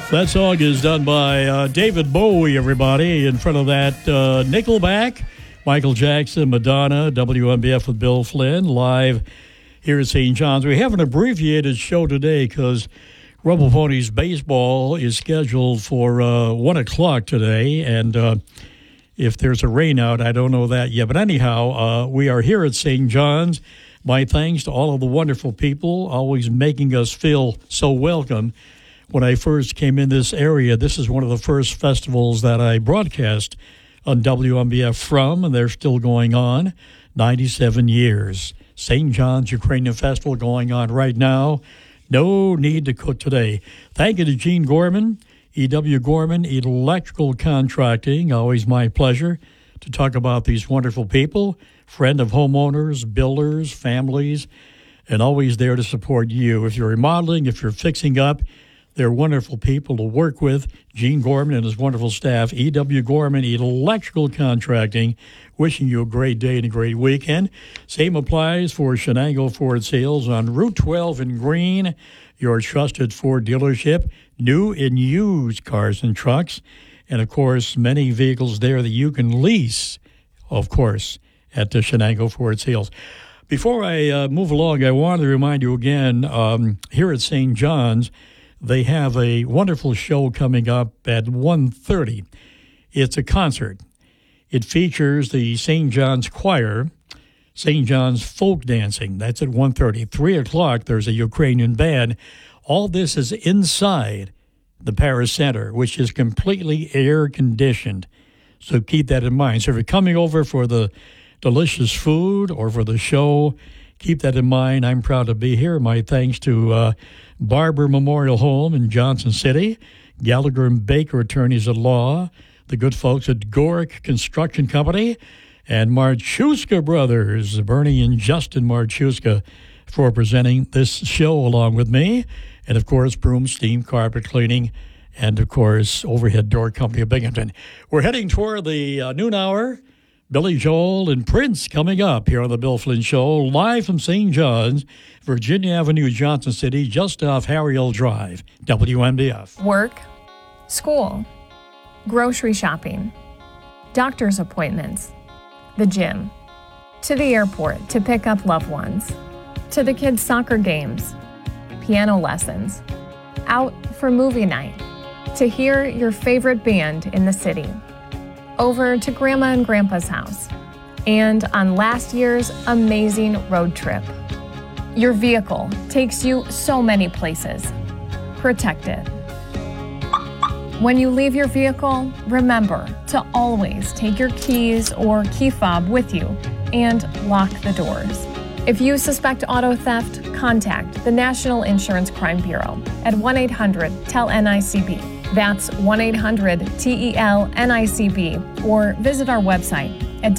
That song is done by David Bowie, everybody. In front of that, Nickelback, Michael Jackson, Madonna, WMBF with Bill Flynn, live here at St. John's. We have an abbreviated show today because Rebel Ponies baseball is scheduled for 1 o'clock today. And if there's a rain out, I don't know that yet. But anyhow, we are here at St. John's. My thanks to all of the wonderful people always making us feel so welcome. When I first came in this area, this is one of the first festivals that I broadcast on WMBF from, and they're still going on, 97 years. St. John's Ukrainian Festival going on right now. No need to cook today. Thank you to Gene Gorman, E.W. Gorman, Electrical Contracting. Always my pleasure to talk about these wonderful people, friend of homeowners, builders, families, and always there to support you. If you're remodeling, if you're fixing up, they're wonderful people to work with. Gene Gorman and his wonderful staff, E.W. Gorman, Electrical Contracting, wishing you a great day and a great weekend. Same applies for Shenango Ford Sales on Route 12 in Green, your trusted Ford dealership, new and used cars and trucks, and, of course, many vehicles there that you can lease, of course, at the Shenango Ford Sales. Before I move along, I want to remind you again, here at St. John's, they have a wonderful show coming up at 1:30. It's a concert. It features the St. John's Choir, St. John's Folk Dancing. That's at 1:30. 3 o'clock, there's a Ukrainian band. All this is inside the Paris Center, which is completely air-conditioned. So keep that in mind. So if you're coming over for the delicious food or for the show, keep that in mind. I'm proud to be here. My thanks to Barber Memorial Home in Johnson City, Gallagher and Baker Attorneys at Law, the good folks at Gorick Construction Company, and Marchuska Brothers, Bernie and Justin Marchuska, for presenting this show along with me. And, of course, Broom, Steam, Carpet Cleaning, and, of course, Overhead Door Company of Binghamton. We're heading toward the noon hour. Billy Joel and Prince coming up here on the Bill Flynn Show, live from St. John's, Virginia Avenue, Johnson City, just off Harriel Drive, WMBF. Work, school, grocery shopping, doctor's appointments, the gym, to the airport to pick up loved ones, to the kids' soccer games, piano lessons, out for movie night, to hear your favorite band in the city, over to Grandma and Grandpa's house, and on last year's amazing road trip. Your vehicle takes you so many places. Protect it. When you leave your vehicle, remember to always take your keys or key fob with you and lock the doors. If you suspect auto theft, contact the National Insurance Crime Bureau at 1-800-TEL-NICB. That's 1-800-TEL-NICB, or visit our website at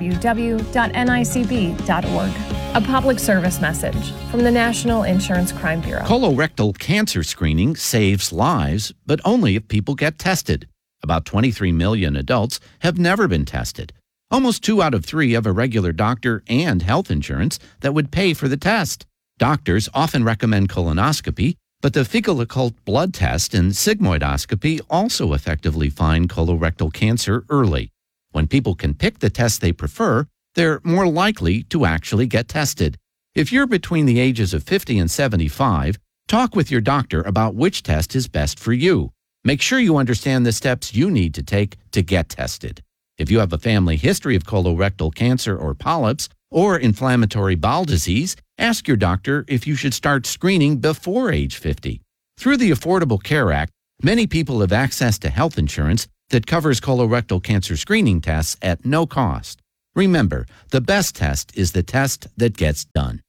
www.nicb.org. A public service message from the National Insurance Crime Bureau. Colorectal cancer screening saves lives, but only if people get tested. About 23 million adults have never been tested. Almost 2 out of 3 have a regular doctor and health insurance that would pay for the test. Doctors often recommend colonoscopy, but the fecal occult blood test and sigmoidoscopy also effectively find colorectal cancer early. When people can pick the test they prefer, they're more likely to actually get tested. If you're between the ages of 50 and 75, talk with your doctor about which test is best for you. Make sure you understand the steps you need to take to get tested. If you have a family history of colorectal cancer or polyps or inflammatory bowel disease, ask your doctor if you should start screening before age 50. Through the Affordable Care Act, many people have access to health insurance that covers colorectal cancer screening tests at no cost. Remember, the best test is the test that gets done.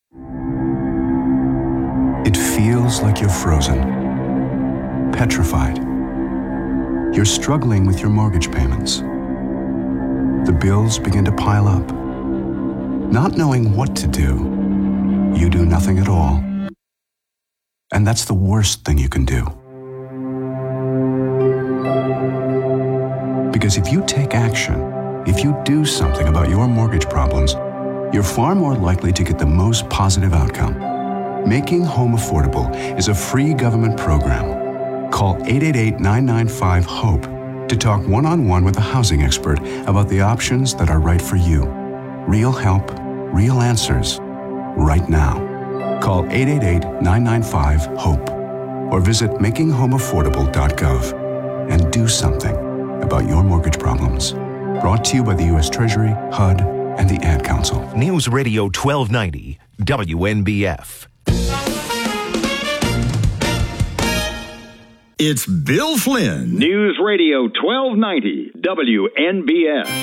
It feels like you're frozen, petrified. You're struggling with your mortgage payments. The bills begin to pile up. Not knowing what to do, you do nothing at all. And that's the worst thing you can do. Because if you take action, if you do something about your mortgage problems, you're far more likely to get the most positive outcome. Making Home Affordable is a free government program. Call 888-995-HOPE to talk one-on-one with a housing expert about the options that are right for you. Real help, real answers, right now. Call 888-995-HOPE or visit makinghomeaffordable.gov and do something about your mortgage problems. Brought to you by the U.S. Treasury, HUD, and the Ad Council. News Radio 1290, WNBF. It's Bill Flynn. News Radio 1290, WNBF.